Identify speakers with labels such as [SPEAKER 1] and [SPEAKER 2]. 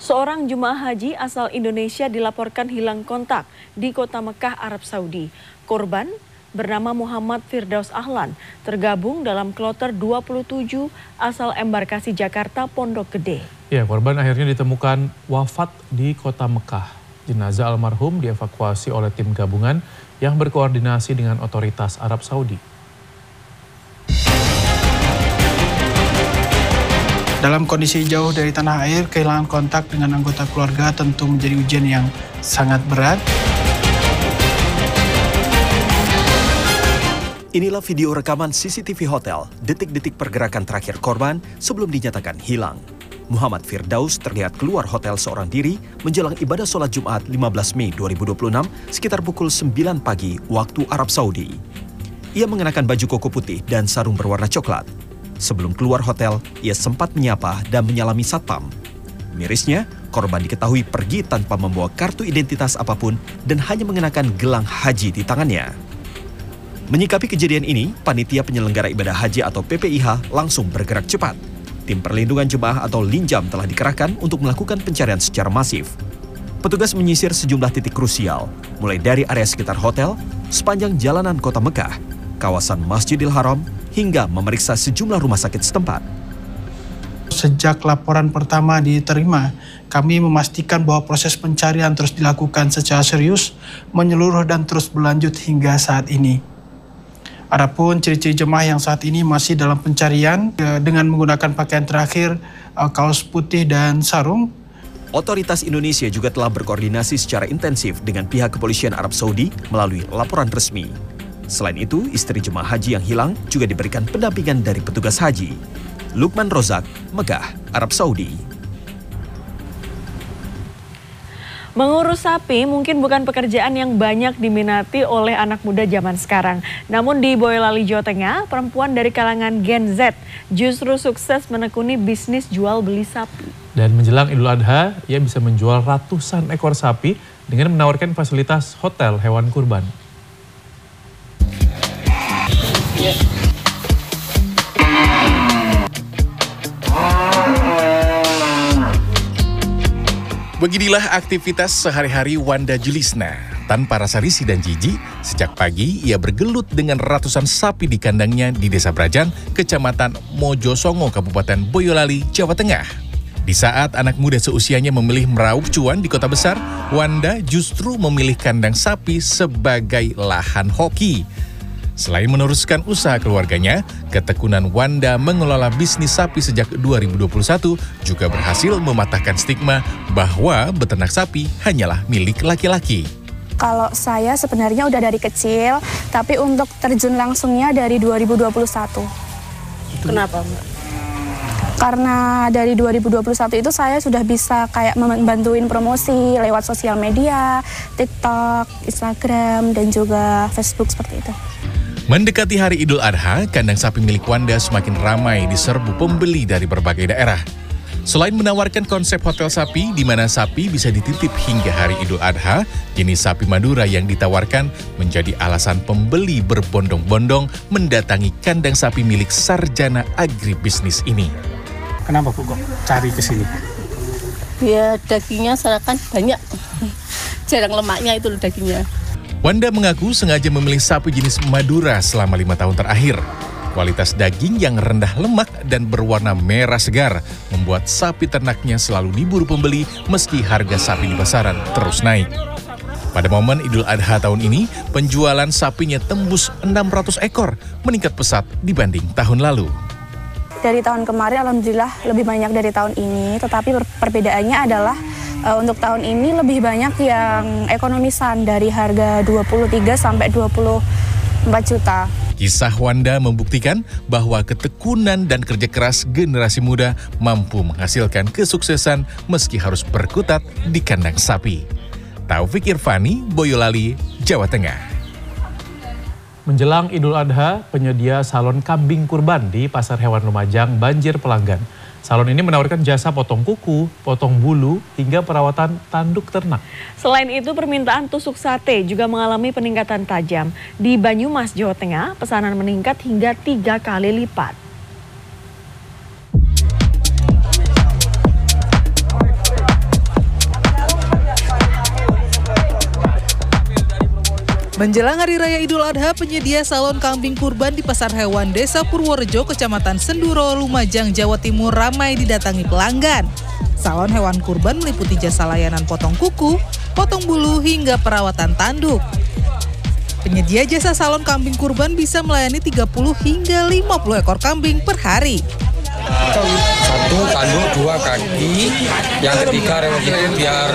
[SPEAKER 1] Seorang jemaah haji asal Indonesia dilaporkan hilang kontak di kota Mekah, Arab Saudi. Korban bernama Muhammad Firdaus Ahlan tergabung dalam kloter 27 asal embarkasi Jakarta Pondok Gede.
[SPEAKER 2] Ya, korban akhirnya ditemukan wafat di kota Mekah. Jenazah almarhum dievakuasi oleh tim gabungan yang berkoordinasi dengan otoritas Arab Saudi.
[SPEAKER 3] Dalam kondisi jauh dari tanah air, kehilangan kontak dengan anggota keluarga tentu menjadi ujian yang sangat berat.
[SPEAKER 4] Inilah video rekaman CCTV hotel, detik-detik pergerakan terakhir korban sebelum dinyatakan hilang. Muhammad Firdaus terlihat keluar hotel seorang diri menjelang ibadah sholat Jumat 15 Mei 2026 sekitar pukul 9 pagi waktu Arab Saudi. Ia mengenakan baju koko putih dan sarung berwarna coklat. Sebelum keluar hotel, ia sempat menyapa dan menyalami satpam. Mirisnya, korban diketahui pergi tanpa membawa kartu identitas apapun dan hanya mengenakan gelang haji di tangannya. Menyikapi kejadian ini, panitia penyelenggara ibadah haji atau PPIH langsung bergerak cepat. Tim perlindungan jemaah atau Linjam telah dikerahkan untuk melakukan pencarian secara masif. Petugas menyisir sejumlah titik krusial, mulai dari area sekitar hotel, sepanjang jalanan kota Mekah, kawasan Masjidil Haram, hingga memeriksa sejumlah rumah sakit setempat.
[SPEAKER 3] Sejak laporan pertama diterima, kami memastikan bahwa proses pencarian terus dilakukan secara serius, menyeluruh dan terus berlanjut hingga saat ini. Adapun ciri-ciri jemaah yang saat ini masih dalam pencarian dengan menggunakan pakaian terakhir, kaos putih dan sarung.
[SPEAKER 4] Otoritas Indonesia juga telah berkoordinasi secara intensif dengan pihak kepolisian Arab Saudi melalui laporan resmi. Selain itu, istri jemaah haji yang hilang juga diberikan pendampingan dari petugas haji. Lukman Rozak, Mekah, Arab Saudi.
[SPEAKER 1] Mengurus sapi mungkin bukan pekerjaan yang banyak diminati oleh anak muda zaman sekarang. Namun di Boyolali, Jawa Tengah, perempuan dari kalangan Gen Z justru sukses menekuni bisnis jual beli sapi.
[SPEAKER 2] Dan menjelang Idul Adha, ia bisa menjual ratusan ekor sapi dengan menawarkan fasilitas hotel hewan kurban.
[SPEAKER 5] Beginilah aktivitas sehari-hari Wanda Julisna. Tanpa rasa risih dan jijik, sejak pagi ia bergelut dengan ratusan sapi di kandangnya di Desa Brajan, Kecamatan Mojosongo, Kabupaten Boyolali, Jawa Tengah. Di saat anak muda seusianya memilih meraup cuan di kota besar, Wanda justru memilih kandang sapi sebagai lahan hoki. Selain meneruskan usaha keluarganya, ketekunan Wanda mengelola bisnis sapi sejak 2021 juga berhasil mematahkan stigma bahwa beternak sapi hanyalah milik laki-laki.
[SPEAKER 6] Kalau saya sebenarnya udah dari kecil, tapi untuk terjun langsungnya dari 2021.
[SPEAKER 1] Kenapa, Mbak?
[SPEAKER 6] Karena dari 2021 itu saya sudah bisa kayak membantuin promosi lewat sosial media, TikTok, Instagram, dan juga Facebook seperti itu.
[SPEAKER 5] Mendekati hari Idul Adha, kandang sapi milik Wanda semakin ramai diserbu pembeli dari berbagai daerah. Selain menawarkan konsep hotel sapi di mana sapi bisa dititip hingga hari Idul Adha, jenis sapi Madura yang ditawarkan menjadi alasan pembeli berbondong-bondong mendatangi kandang sapi milik sarjana agribisnis ini.
[SPEAKER 7] Kenapa Bu kok cari ke sini?
[SPEAKER 8] Ya dagingnya kan banyak, jarang lemaknya itu dagingnya.
[SPEAKER 5] Wanda mengaku sengaja memilih sapi jenis Madura selama 5 tahun terakhir. Kualitas daging yang rendah lemak dan berwarna merah segar membuat sapi ternaknya selalu diburu pembeli meski harga sapi di pasaran terus naik. Pada momen Idul Adha tahun ini, penjualan sapinya tembus 600 ekor, meningkat pesat dibanding tahun lalu.
[SPEAKER 6] Dari tahun kemarin alhamdulillah lebih banyak dari tahun ini, tetapi perbedaannya adalah untuk tahun ini lebih banyak yang ekonomisan dari harga 23 sampai 24 juta.
[SPEAKER 5] Kisah Wanda membuktikan bahwa ketekunan dan kerja keras generasi muda mampu menghasilkan kesuksesan meski harus berkutat di kandang sapi. Taufik Irvani, Boyolali, Jawa Tengah.
[SPEAKER 2] Menjelang Idul Adha, penyedia salon kambing kurban di Pasar Hewan Lumajang banjir pelanggan. Salon ini menawarkan jasa potong kuku, potong bulu, hingga perawatan tanduk ternak.
[SPEAKER 1] Selain itu, permintaan tusuk sate juga mengalami peningkatan tajam. Di Banyumas, Jawa Tengah, pesanan meningkat hingga 3 kali lipat.
[SPEAKER 9] Menjelang Hari Raya Idul Adha, penyedia salon kambing kurban di Pasar Hewan Desa Purworejo, Kecamatan Senduro, Lumajang, Jawa Timur ramai didatangi pelanggan. Salon hewan kurban meliputi jasa layanan potong kuku, potong bulu, hingga perawatan tanduk. Penyedia jasa salon kambing kurban bisa melayani 30 hingga 50 ekor kambing per hari.
[SPEAKER 10] 1 tanduk, 2 kaki, yang ketiga rewok itu biar